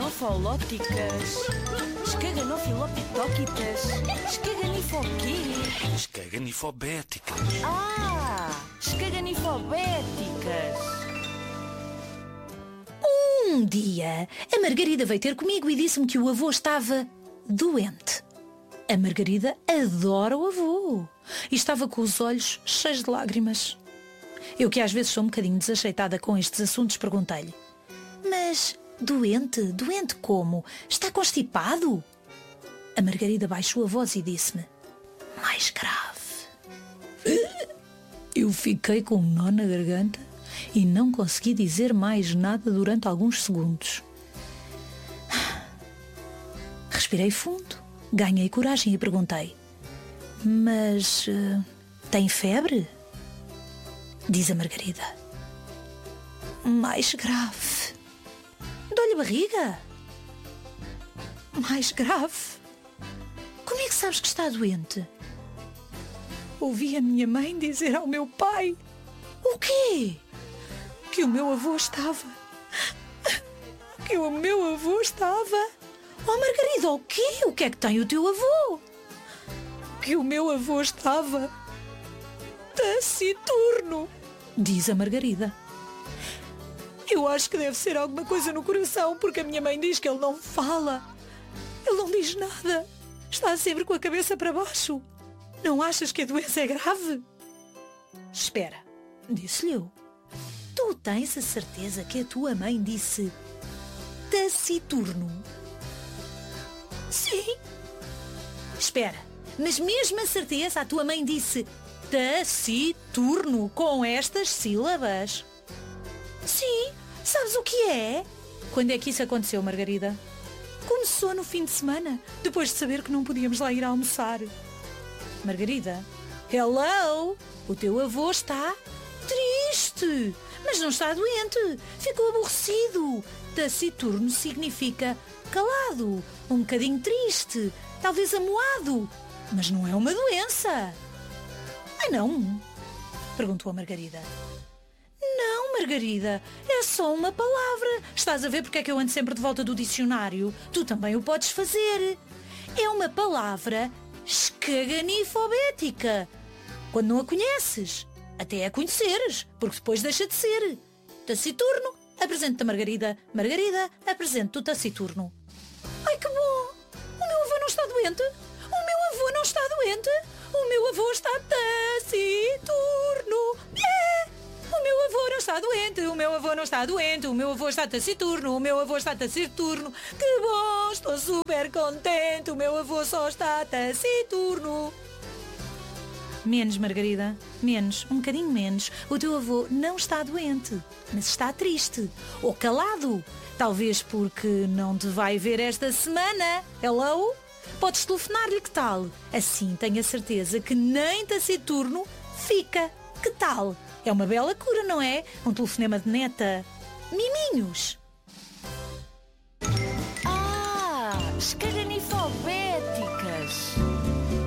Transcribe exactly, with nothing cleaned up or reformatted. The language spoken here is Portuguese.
Escaganofolópticas. Escaganofilopitóquitas. Escaganifoquê? Escaganifobéticas. Ah! Escaganifobéticas. Um dia, a Margarida veio ter comigo e disse-me que o avô estava doente. A Margarida adora o avô e estava com os olhos cheios de lágrimas. Eu, que às vezes sou um bocadinho desajeitada com estes assuntos, perguntei-lhe: mas doente? Doente como? Está constipado? A Margarida baixou a voz e disse-me: mais grave. Eu fiquei com um nó na garganta e não consegui dizer mais nada durante alguns segundos. Respirei fundo, ganhei coragem e perguntei: mas uh, tem febre? Diz a Margarida: mais grave. Dói-lhe a barriga? Mais grave. Como é que sabes que está doente? Ouvi a minha mãe dizer ao meu pai. O quê? Que o meu avô estava. Que o meu avô estava. Oh, Margarida, o quê? O que é que tem o teu avô? Que o meu avô estava taciturno, diz a Margarida. Eu acho que deve ser alguma coisa no coração, porque a minha mãe diz que ele não fala. Ele não diz nada. Está sempre com a cabeça para baixo. Não achas que a doença é grave? Espera, disse-lhe eu. Tu tens a certeza que a tua mãe disse taciturno? Sim. Espera, mas mesmo a certeza a tua mãe disse taciturno com estas sílabas? Sim. Sabes o que é? Quando é que isso aconteceu, Margarida? Começou no fim de semana, depois de saber que não podíamos lá ir almoçar. Margarida, hello! O teu avô está triste, mas não está doente. Ficou aborrecido. Taciturno significa calado, um bocadinho triste, talvez amuado, mas não é uma doença. Ah, não? Perguntou a Margarida. Não, Margarida, é só uma palavra. Estás a ver porque é que eu ando sempre de volta do dicionário? Tu também o podes fazer. É uma palavra escaganifobética. Quando não a conheces, até a conheceres, porque depois deixa de ser. Taciturno, apresento-te a Margarida. Margarida, apresento-te o taciturno. Ai, que bom! O meu avô não está doente? O meu avô não está doente? O meu avô está taciturno. Yeah! O meu avô não está doente, o meu avô não está doente, o meu avô está taciturno, o meu avô está taciturno. Que bom, estou super contente, o meu avô só está taciturno. Menos, Margarida, menos, um bocadinho menos. O teu avô não está doente, mas está triste ou calado. Talvez porque não te vai ver esta semana. Hello? Podes telefonar-lhe, que tal? Assim tenho a certeza que nem taciturno fica. Que tal? É uma bela cura, não é? Um telefonema de neta. Miminhos! Ah! Escaganifobéticas.